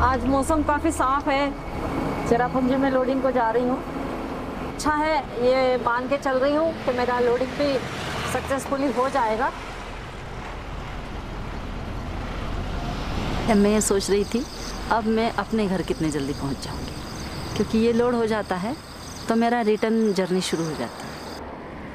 आज मौसम काफ़ी साफ है। चेरापूंजी में लोडिंग को जा रही हूँ। अच्छा है, ये मान के चल रही हूँ कि मेरा लोडिंग भी सक्सेसफुली हो जाएगा। मैं ये सोच रही थी अब मैं अपने घर कितने जल्दी पहुँच जाऊँगी, क्योंकि ये लोड हो जाता है तो मेरा रिटर्न जर्नी शुरू हो जाता है।